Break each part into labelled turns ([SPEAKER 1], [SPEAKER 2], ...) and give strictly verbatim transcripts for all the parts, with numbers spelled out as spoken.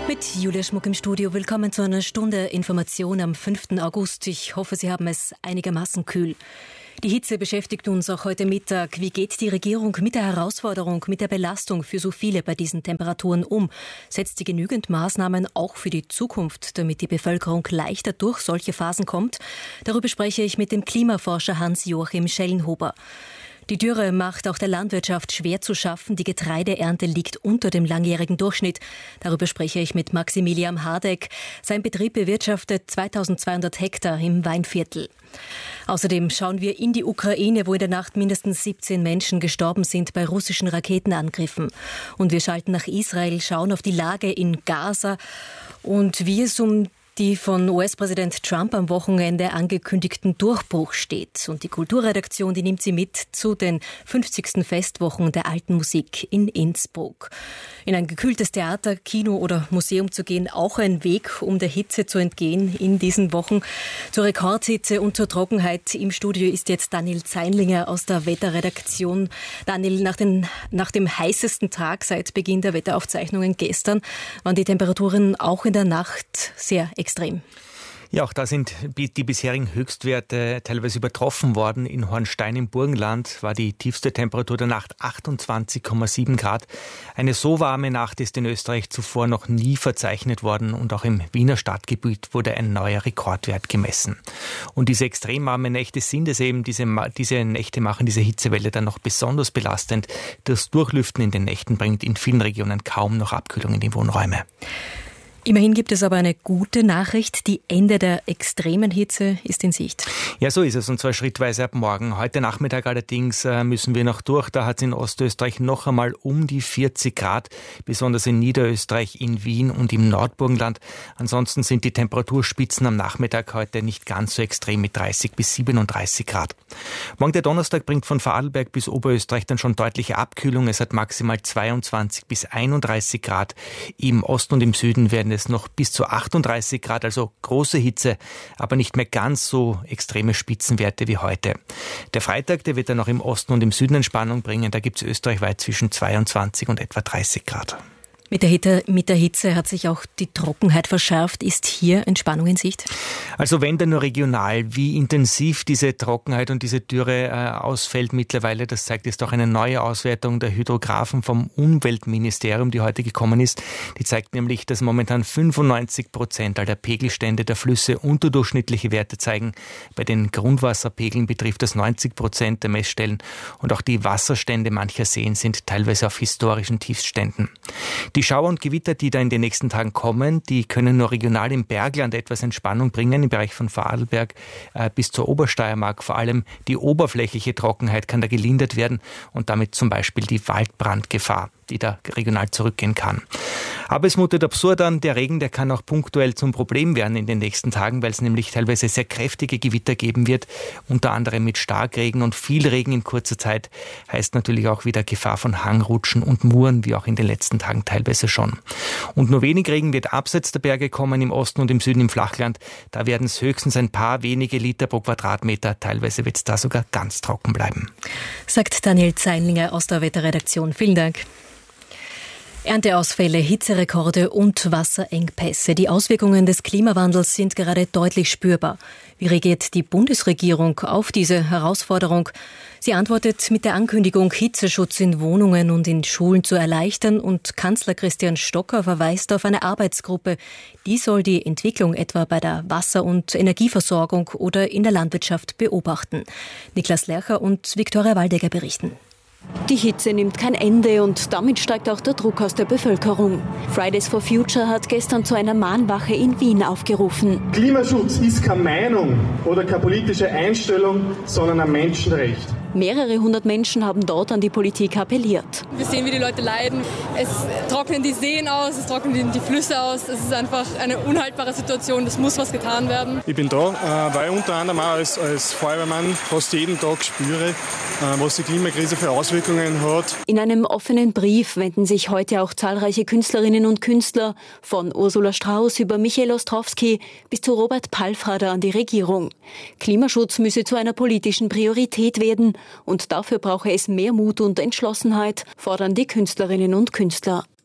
[SPEAKER 1] Mit Julia Schmuck im Studio. Willkommen zu einer Stunde Information am fünften August. Ich hoffe, Sie haben es einigermaßen kühl. Die Hitze beschäftigt uns auch heute Mittag. Wie geht die Regierung mit der Herausforderung, mit der Belastung für so viele bei diesen Temperaturen um? Setzt sie genügend Maßnahmen auch für die Zukunft, damit die Bevölkerung leichter durch solche Phasen kommt? Darüber spreche ich mit dem Klimaforscher Hans-Joachim Schellenhuber. Die Dürre macht auch der Landwirtschaft schwer zu schaffen. Die Getreideernte liegt unter dem langjährigen Durchschnitt. Darüber spreche ich mit Maximilian Hardegg. Sein Betrieb bewirtschaftet zweitausendzweihundert Hektar im Weinviertel. Außerdem schauen wir in die Ukraine, wo in der Nacht mindestens siebzehn Menschen gestorben sind bei russischen Raketenangriffen. Und wir schalten nach Israel, schauen auf die Lage in Gaza und wie es um die von U S-Präsident Trump am Wochenende angekündigten Durchbruch steht. Und die Kulturredaktion, die nimmt Sie mit zu den fünfzigsten Festwochen der alten Musik in Innsbruck. In ein gekühltes Theater, Kino oder Museum zu gehen, auch ein Weg, um der Hitze zu entgehen in diesen Wochen. Zur Rekordhitze und zur Trockenheit im Studio ist jetzt Daniel Zeinlinger aus der Wetterredaktion. Daniel, nach, den, nach dem heißesten Tag seit Beginn der Wetteraufzeichnungen gestern waren die Temperaturen auch in der Nacht sehr extrem.
[SPEAKER 2] Ja, auch da sind die bisherigen Höchstwerte teilweise übertroffen worden. In Hornstein im Burgenland war die tiefste Temperatur der Nacht achtundzwanzig Komma sieben Grad. Eine so warme Nacht ist in Österreich zuvor noch nie verzeichnet worden und auch im Wiener Stadtgebiet wurde ein neuer Rekordwert gemessen. Und diese extrem warmen Nächte sind es eben, diese, diese Nächte machen diese Hitzewelle dann noch besonders belastend. Das Durchlüften in den Nächten bringt in vielen Regionen kaum noch Abkühlung in die Wohnräume.
[SPEAKER 1] Immerhin gibt es aber eine gute Nachricht. Die Ende der extremen Hitze ist in Sicht.
[SPEAKER 2] Ja, so ist es. Und zwar schrittweise ab morgen. Heute Nachmittag allerdings äh, müssen wir noch durch. Da hat es in Ostösterreich noch einmal um die vierzig Grad, besonders in Niederösterreich, in Wien und im Nordburgenland. Ansonsten sind die Temperaturspitzen am Nachmittag heute nicht ganz so extrem mit dreißig bis siebenunddreißig Grad. Morgen der Donnerstag bringt von Vorarlberg bis Oberösterreich dann schon deutliche Abkühlung. Es hat maximal zweiundzwanzig bis einunddreißig Grad. Im Osten und im Süden werden es noch bis zu achtunddreißig Grad, also große Hitze, aber nicht mehr ganz so extreme Spitzenwerte wie heute. Der Freitag, der wird dann noch im Osten und im Süden Entspannung bringen. Da gibt es österreichweit zwischen zweiundzwanzig und etwa dreißig Grad.
[SPEAKER 1] Mit der, Hitze, mit der Hitze hat sich auch die Trockenheit verschärft. Ist hier Entspannung in Sicht?
[SPEAKER 2] Also wenn dann nur regional, wie intensiv diese Trockenheit und diese Dürre äh, ausfällt mittlerweile, das zeigt jetzt auch eine neue Auswertung der Hydrographen vom Umweltministerium, die heute gekommen ist. Die zeigt nämlich, dass momentan fünfundneunzig Prozent aller Pegelstände der Flüsse unterdurchschnittliche Werte zeigen. Bei den Grundwasserpegeln betrifft das neunzig Prozent der Messstellen und auch die Wasserstände mancher Seen sind teilweise auf historischen Tiefständen. Die Schauer und Gewitter, die da in den nächsten Tagen kommen, die können nur regional im Bergland etwas Entspannung bringen, im Bereich von Vorarlberg äh, bis zur Obersteiermark. Vor allem die oberflächliche Trockenheit kann da gelindert werden und damit zum Beispiel die Waldbrandgefahr, die da regional zurückgehen kann. Aber es mutet absurd an, der Regen, der kann auch punktuell zum Problem werden in den nächsten Tagen, weil es nämlich teilweise sehr kräftige Gewitter geben wird, unter anderem mit Starkregen und viel Regen in kurzer Zeit, heißt natürlich auch wieder Gefahr von Hangrutschen und Muren, wie auch in den letzten Tagen teilweise schon. Und nur wenig Regen wird abseits der Berge kommen, im Osten und im Süden im Flachland. Da werden es höchstens ein paar wenige Liter pro Quadratmeter, teilweise wird es da sogar ganz trocken bleiben.
[SPEAKER 1] Sagt Daniel Zeinlinger aus der Wetterredaktion. Vielen Dank. Ernteausfälle, Hitzerekorde und Wasserengpässe. Die Auswirkungen des Klimawandels sind gerade deutlich spürbar. Wie reagiert die Bundesregierung auf diese Herausforderung? Sie antwortet mit der Ankündigung, Hitzeschutz in Wohnungen und in Schulen zu erleichtern, und Kanzler Christian Stocker verweist auf eine Arbeitsgruppe. Die soll die Entwicklung etwa bei der Wasser- und Energieversorgung oder in der Landwirtschaft beobachten. Niklas Lercher und Viktoria Waldegger berichten.
[SPEAKER 3] Die Hitze nimmt kein Ende und damit steigt auch der Druck aus der Bevölkerung. Fridays for Future hat gestern zu einer Mahnwache in Wien aufgerufen.
[SPEAKER 4] Klimaschutz ist keine Meinung oder keine politische Einstellung, sondern ein Menschenrecht.
[SPEAKER 3] Mehrere hundert Menschen haben dort an die Politik appelliert.
[SPEAKER 5] Wir sehen, wie die Leute leiden. Es trocknen die Seen aus, es trocknen die Flüsse aus. Es ist einfach eine unhaltbare Situation. Es muss was getan werden.
[SPEAKER 6] Ich bin da, weil ich unter anderem auch als, als Feuerwehrmann fast jeden Tag spüre, was die Klimakrise für Auswirkungen hat.
[SPEAKER 3] In einem offenen Brief wenden sich heute auch zahlreiche Künstlerinnen und Künstler, von Ursula Strauß über Michael Ostrowski bis zu Robert Palfrader, an die Regierung. Klimaschutz müsse zu einer politischen Priorität werden und dafür brauche es mehr Mut und Entschlossenheit, fordern die Künstlerinnen und Künstler.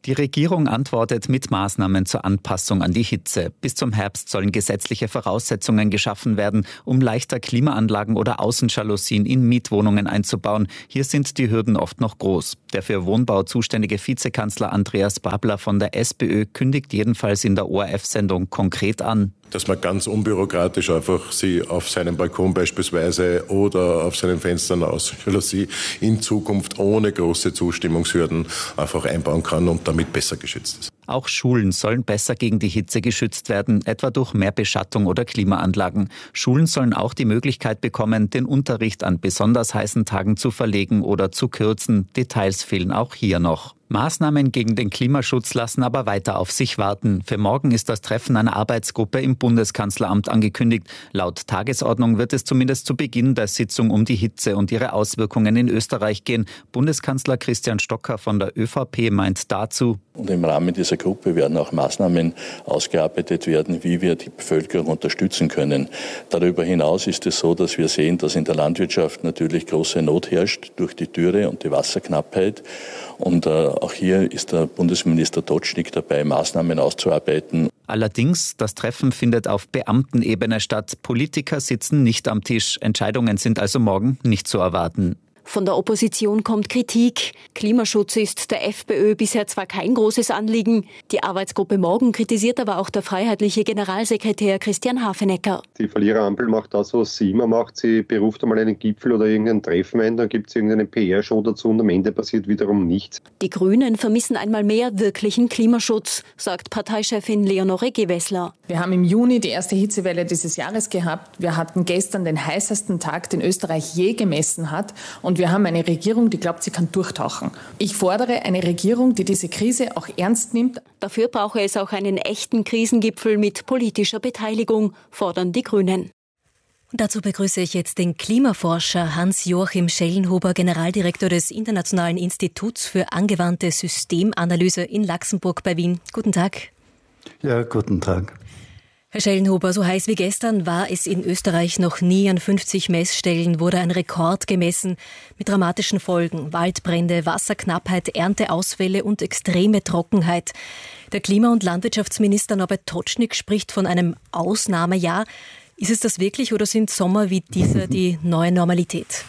[SPEAKER 7] Die Regierung antwortet mit Maßnahmen zur Anpassung an die Hitze. Bis zum Herbst sollen gesetzliche Voraussetzungen geschaffen werden, um leichter Klimaanlagen oder Außenjalousien in Mietwohnungen einzubauen. Hier sind die Hürden oft noch groß. Der für Wohnbau zuständige Vizekanzler Andreas Babler von der SPÖ kündigt jedenfalls in der O R F-Sendung konkret an,
[SPEAKER 8] dass man ganz unbürokratisch einfach sie auf seinem Balkon beispielsweise oder auf seinen Fenstern aus Jalousie in Zukunft ohne große Zustimmungshürden einfach einbauen kann und damit besser geschützt ist.
[SPEAKER 7] Auch Schulen sollen besser gegen die Hitze geschützt werden, etwa durch mehr Beschattung oder Klimaanlagen. Schulen sollen auch die Möglichkeit bekommen, den Unterricht an besonders heißen Tagen zu verlegen oder zu kürzen. Details fehlen auch hier noch. Maßnahmen gegen den Klimaschutz lassen aber weiter auf sich warten. Für morgen ist das Treffen einer Arbeitsgruppe im Bundeskanzleramt angekündigt. Laut Tagesordnung wird es zumindest zu Beginn der Sitzung um die Hitze und ihre Auswirkungen in Österreich gehen. Bundeskanzler Christian Stocker von der ÖVP meint dazu:
[SPEAKER 9] Und im Rahmen dieser Gruppe werden auch Maßnahmen ausgearbeitet werden, wie wir die Bevölkerung unterstützen können. Darüber hinaus ist es so, dass wir sehen, dass in der Landwirtschaft natürlich große Not herrscht durch die Dürre und die Wasserknappheit. Und äh, auch hier ist der Bundesminister Totschnig dabei, Maßnahmen auszuarbeiten.
[SPEAKER 7] Allerdings, das Treffen findet auf Beamtenebene statt. Politiker sitzen nicht am Tisch. Entscheidungen sind also morgen nicht zu erwarten.
[SPEAKER 3] Von der Opposition kommt Kritik. Klimaschutz ist der FPÖ bisher zwar kein großes Anliegen. Die Arbeitsgruppe morgen kritisiert aber auch der freiheitliche Generalsekretär Christian Hafenecker.
[SPEAKER 10] Die Verliererampel macht das, was sie immer macht. Sie beruft einmal einen Gipfel oder irgendein Treffen ein, dann gibt es irgendeine P R-Show dazu und am Ende passiert wiederum nichts.
[SPEAKER 3] Die Grünen vermissen einmal mehr wirklichen Klimaschutz, sagt Parteichefin Leonore Gewessler.
[SPEAKER 11] Wir haben im Juni die erste Hitzewelle dieses Jahres gehabt. Wir hatten gestern den heißesten Tag, den Österreich je gemessen hat. Und wir haben eine Regierung, die glaubt, sie kann durchtauchen. Ich fordere eine Regierung, die diese Krise auch ernst nimmt.
[SPEAKER 3] Dafür brauche es auch einen echten Krisengipfel mit politischer Beteiligung, fordern die Grünen.
[SPEAKER 1] Dazu begrüße ich jetzt den Klimaforscher Hans-Joachim Schellenhuber, Generaldirektor des Internationalen Instituts für angewandte Systemanalyse in Laxenburg bei Wien. Guten Tag.
[SPEAKER 12] Ja, guten Tag.
[SPEAKER 1] Herr Schellenhuber, so heiß wie gestern war es in Österreich noch nie. An fünfzig Messstellen wurde ein Rekord gemessen mit dramatischen Folgen. Waldbrände, Wasserknappheit, Ernteausfälle und extreme Trockenheit. Der Klima- und Landwirtschaftsminister Norbert Totschnig spricht von einem Ausnahmejahr. Ist es das wirklich oder sind Sommer wie dieser die neue Normalität?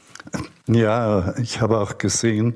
[SPEAKER 12] Ja, ich habe auch gesehen,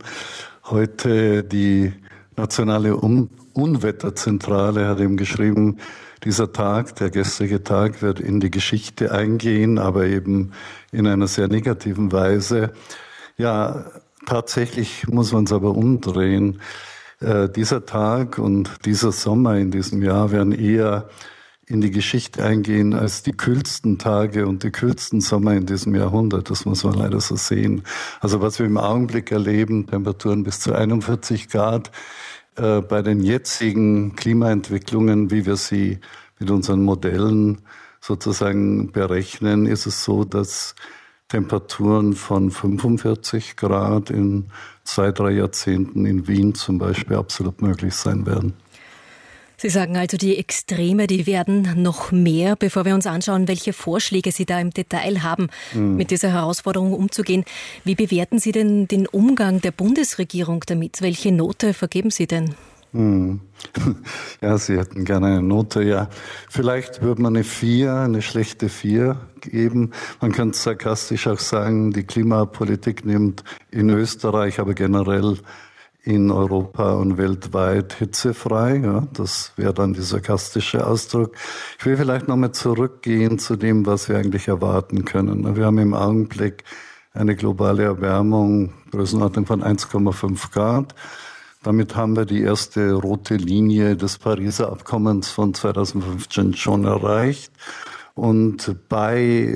[SPEAKER 12] heute die Nationale Un- Unwetterzentrale hat eben geschrieben, dieser Tag, der gestrige Tag, wird in die Geschichte eingehen, aber eben in einer sehr negativen Weise. Ja, tatsächlich muss man es aber umdrehen. Äh, dieser Tag und dieser Sommer in diesem Jahr werden eher in die Geschichte eingehen als die kühlsten Tage und die kühlsten Sommer in diesem Jahrhundert. Das muss man leider so sehen. Also was wir im Augenblick erleben, Temperaturen bis zu einundvierzig Grad, äh, bei den jetzigen Klimaentwicklungen, wie wir sie mit unseren Modellen sozusagen berechnen, ist es so, dass Temperaturen von fünfundvierzig Grad in zwei, drei Jahrzehnten in Wien zum Beispiel absolut möglich sein werden.
[SPEAKER 1] Sie sagen also, die Extreme, die werden noch mehr. Bevor wir uns anschauen, welche Vorschläge Sie da im Detail haben, mhm. mit dieser Herausforderung umzugehen. Wie bewerten Sie denn den Umgang der Bundesregierung damit? Welche Note vergeben Sie denn?
[SPEAKER 12] Hm. Ja, Sie hätten gerne eine Note, ja. Vielleicht würde man eine vier, eine schlechte vier geben. Man könnte sarkastisch auch sagen, die Klimapolitik nimmt in Österreich, aber generell in Europa und weltweit hitzefrei. Ja, das wäre dann der sarkastische Ausdruck. Ich will vielleicht nochmal zurückgehen zu dem, was wir eigentlich erwarten können. Wir haben im Augenblick eine globale Erwärmung, Größenordnung von eins Komma fünf Grad. Damit haben wir die erste rote Linie des Pariser Abkommens von zweitausendfünfzehn schon erreicht. Und bei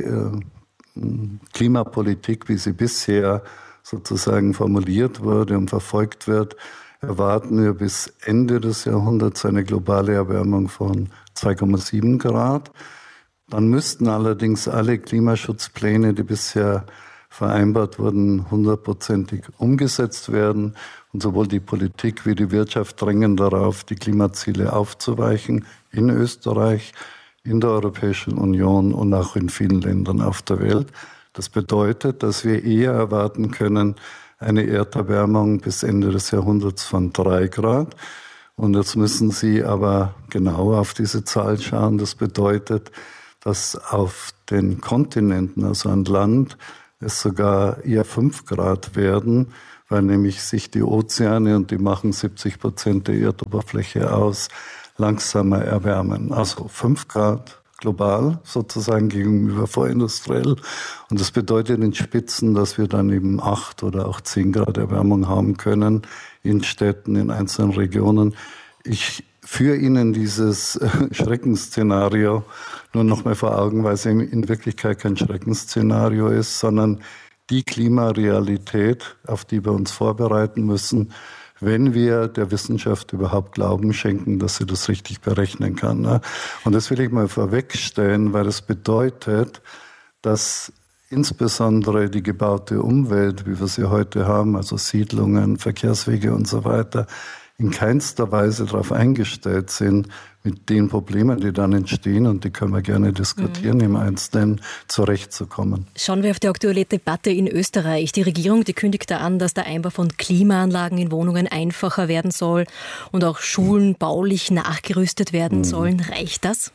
[SPEAKER 12] äh, Klimapolitik, wie sie bisher sozusagen formuliert wurde und verfolgt wird, erwarten wir bis Ende des Jahrhunderts eine globale Erwärmung von zwei Komma sieben Grad. Dann müssten allerdings alle Klimaschutzpläne, die bisher vereinbart wurden, hundertprozentig umgesetzt werden. Und sowohl die Politik wie die Wirtschaft drängen darauf, die Klimaziele aufzuweichen in Österreich, in der Europäischen Union und auch in vielen Ländern auf der Welt. Das bedeutet, dass wir eher erwarten können eine Erderwärmung bis Ende des Jahrhunderts von drei Grad. Und jetzt müssen Sie aber genauer auf diese Zahl schauen. Das bedeutet, dass auf den Kontinenten, also an Land, es sogar eher fünf Grad werden, weil nämlich sich die Ozeane, und die machen siebzig Prozent der Erdoberfläche aus, langsamer erwärmen. Also fünf Grad global sozusagen gegenüber vorindustriell. Und das bedeutet in Spitzen, dass wir dann eben acht oder auch zehn Grad Erwärmung haben können in Städten, in einzelnen Regionen. Ich führe Ihnen dieses Schreckensszenario nur noch mal vor Augen, weil es in Wirklichkeit kein Schreckensszenario ist, sondern die Klimarealität, auf die wir uns vorbereiten müssen, wenn wir der Wissenschaft überhaupt Glauben schenken, dass sie das richtig berechnen kann. Und das will ich mal vorwegstellen, weil das bedeutet, dass insbesondere die gebaute Umwelt, wie wir sie heute haben, also Siedlungen, Verkehrswege und so weiter, in keinster Weise darauf eingestellt sind, mit den Problemen, die dann entstehen, und die können wir gerne diskutieren, mhm. im Einzelnen zurechtzukommen.
[SPEAKER 1] Schauen wir auf die aktuelle Debatte in Österreich. Die Regierung, die kündigt da an, dass der Einbau von Klimaanlagen in Wohnungen einfacher werden soll und auch Schulen baulich nachgerüstet werden mhm. sollen. Reicht das?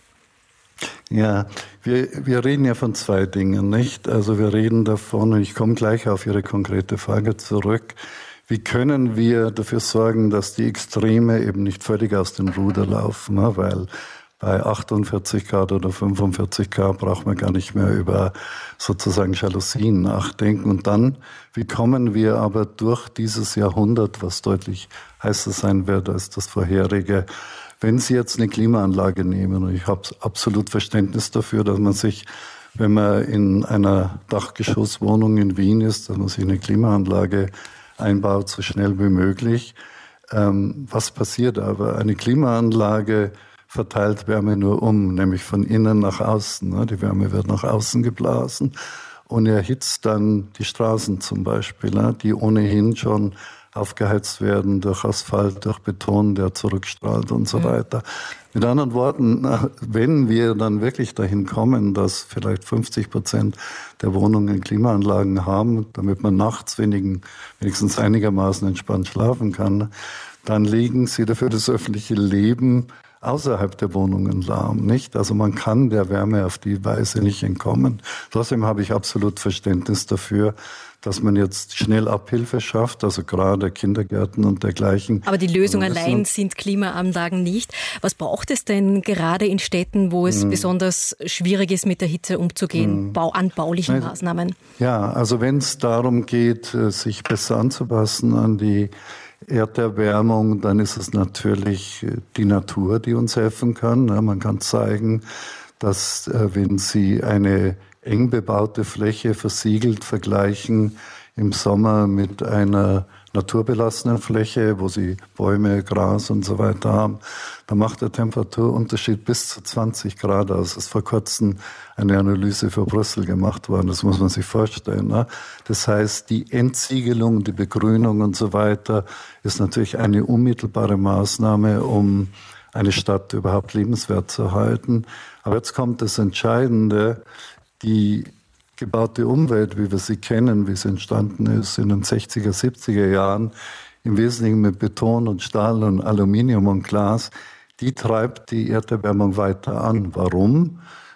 [SPEAKER 12] Ja, wir, wir reden ja von zwei Dingen, nicht? Also wir reden davon, und ich komme gleich auf Ihre konkrete Frage zurück, wie können wir dafür sorgen, dass die Extreme eben nicht völlig aus dem Ruder laufen, ne? Weil bei achtundvierzig Grad oder fünfundvierzig Grad braucht man gar nicht mehr über sozusagen Jalousien nachdenken. Und dann, wie kommen wir aber durch dieses Jahrhundert, was deutlich heißer sein wird als das vorherige, wenn Sie jetzt eine Klimaanlage nehmen, und ich habe absolut Verständnis dafür, dass man sich, wenn man in einer Dachgeschosswohnung in Wien ist, dass man sich eine Klimaanlage einbaut, so schnell wie möglich. Ähm, was passiert aber? Eine Klimaanlage verteilt Wärme nur um, nämlich von innen nach außen. Ne? Die Wärme wird nach außen geblasen und erhitzt dann die Straßen zum Beispiel, ne? Die ohnehin schon aufgeheizt werden durch Asphalt, durch Beton, der zurückstrahlt und so mhm. weiter. Mit anderen Worten, wenn wir dann wirklich dahin kommen, dass vielleicht fünfzig Prozent der Wohnungen Klimaanlagen haben, damit man nachts wenigen, wenigstens einigermaßen entspannt schlafen kann, dann legen sie dafür das öffentliche Leben außerhalb der Wohnungen lahm, nicht? Also man kann der Wärme auf die Weise nicht entkommen. Trotzdem habe ich absolut Verständnis dafür, dass man jetzt schnell Abhilfe schafft, also gerade Kindergärten und dergleichen.
[SPEAKER 1] Aber die Lösung also allein sind Klimaanlagen nicht. Was braucht es denn gerade in Städten, wo es hm. besonders schwierig ist, mit der Hitze umzugehen, hm. Bau, an baulichen Nein. Maßnahmen?
[SPEAKER 12] Ja, also wenn es darum geht, sich besser anzupassen an die Erderwärmung, dann ist es natürlich die Natur, die uns helfen kann. Man kann zeigen, dass wenn Sie eine eng bebaute Fläche versiegelt vergleichen im Sommer mit einer naturbelassenen Fläche, wo Sie Bäume, Gras und so weiter haben, da macht der Temperaturunterschied bis zu zwanzig Grad aus. Es ist vor kurzem eine Analyse für Brüssel gemacht worden, das muss man sich vorstellen. Ne? Das heißt, die Entsiegelung, die Begrünung und so weiter ist natürlich eine unmittelbare Maßnahme, um eine Stadt überhaupt lebenswert zu halten. Aber jetzt kommt das Entscheidende: Die gebaute Umwelt, wie wir sie kennen, wie sie entstanden ist in den sechziger, siebziger Jahren, im Wesentlichen mit Beton und Stahl und Aluminium und Glas, die treibt die Erderwärmung weiter an. Warum?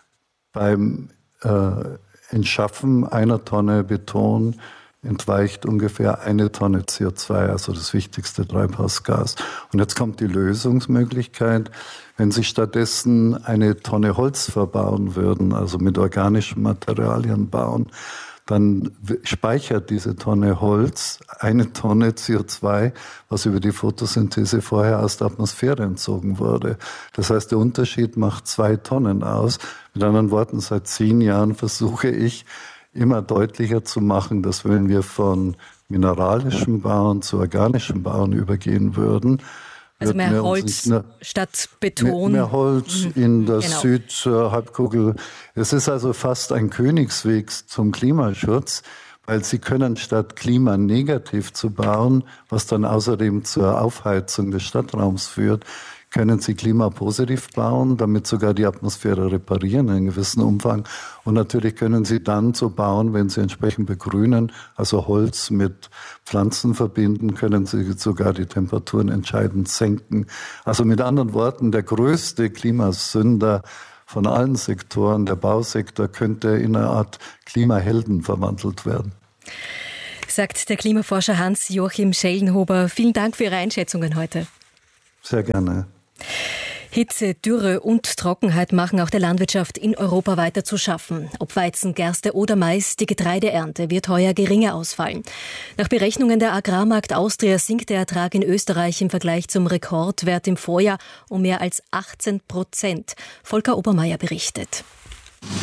[SPEAKER 12] Beim äh, Entschaffen einer Tonne Beton entweicht ungefähr eine Tonne C O zwei, also das wichtigste Treibhausgas. Und jetzt kommt die Lösungsmöglichkeit. Wenn Sie stattdessen eine Tonne Holz verbauen würden, also mit organischen Materialien bauen, dann speichert diese Tonne Holz eine Tonne C O zwei, was über die Photosynthese vorher aus der Atmosphäre entzogen wurde. Das heißt, der Unterschied macht zwei Tonnen aus. Mit anderen Worten, seit zehn Jahren versuche ich, immer deutlicher zu machen, dass wenn wir von mineralischem Bauen zu organischem Bauen übergehen würden,
[SPEAKER 1] also mehr Holz eine, statt Beton.
[SPEAKER 12] Mehr, mehr Holz mhm. in der genau. Südhalbkugel. Es ist also fast ein Königsweg zum Klimaschutz, weil Sie können statt klimanegativ zu bauen, was dann außerdem zur Aufheizung des Stadtraums führt, können sie klimapositiv bauen, damit sogar die Atmosphäre reparieren in einem gewissen Umfang. Und natürlich können sie dann so bauen, wenn sie entsprechend begrünen, also Holz mit Pflanzen verbinden, können sie sogar die Temperaturen entscheidend senken. Also mit anderen Worten, der größte Klimasünder von allen Sektoren, der Bausektor, könnte in eine Art Klimahelden verwandelt werden.
[SPEAKER 1] Sagt der Klimaforscher Hans-Joachim Schellenhuber. Vielen Dank für Ihre Einschätzungen heute.
[SPEAKER 12] Sehr gerne.
[SPEAKER 1] Hitze, Dürre und Trockenheit machen auch der Landwirtschaft in Europa weiter zu schaffen. Ob Weizen, Gerste oder Mais, die Getreideernte wird heuer geringer ausfallen. Nach Berechnungen der Agrarmarkt Austria sinkt der Ertrag in Österreich im Vergleich zum Rekordwert im Vorjahr um mehr als achtzehn Prozent. Volker Obermeier berichtet.